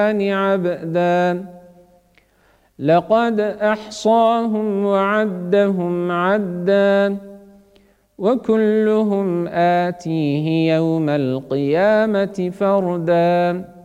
عبدا لقد أحصاهم وعدهم عدا وكلهم آتيه يوم القيامة فردا